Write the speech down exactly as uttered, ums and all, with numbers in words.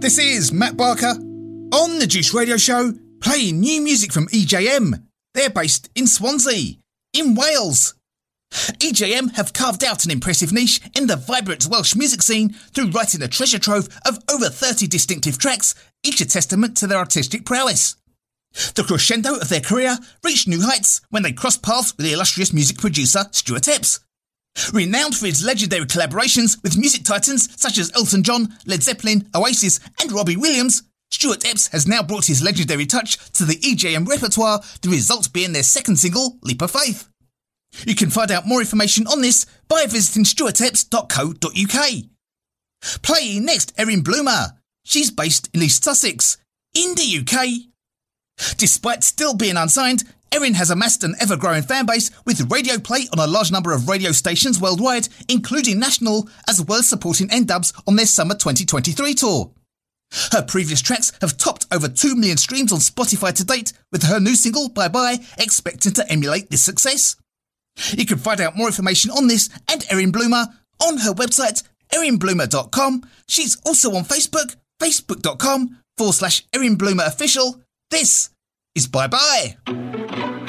This is Matt Barker on the Juice Radio Show, playing new music from E J M. They're based in Swansea, in Wales. E J M have carved out an impressive niche in the vibrant Welsh music scene through writing a treasure trove of over thirty distinctive tracks, each a testament to their artistic prowess. The crescendo of their career reached new heights when they crossed paths with the illustrious music producer Stuart Epps. Renowned for his legendary collaborations with music titans such as Elton John, Led Zeppelin, Oasis and Robbie Williams, Stuart Epps has now brought his legendary touch to the E J M repertoire, the result being their second single, Leap of Faith. You can find out more information on this by visiting stuart epps dot co dot uk. Playing next, Erin Bloomer. She's based in East Sussex, in the U K. Despite still being unsigned, Erin has amassed an ever-growing fan base with radio play on a large number of radio stations worldwide, including national, as well as supporting N-Dubs on their Summer twenty twenty-three tour. Her previous tracks have topped over two million streams on Spotify to date, with her new single, Bye Bye, expecting to emulate this success. You can find out more information on this and Erin Bloomer on her website, erin bloomer dot com. She's also on Facebook, facebook.com forward slash Erin Bloomer Official. This is Bye Bye.